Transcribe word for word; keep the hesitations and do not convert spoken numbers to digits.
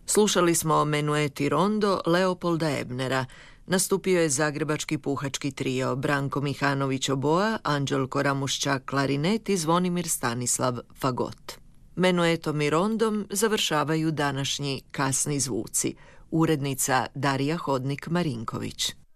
Slušali smo Menueti Rondo Leopolda Ebnera. Nastupio je zagrebački puhački trio Branko Mihanović oboa, Anđelko Ramušćak klarinet i Zvonimir Stanislav fagot. Menuetom i rondom završavaju današnji kasni zvuci. Urednica Darija Hodnik-Marinković.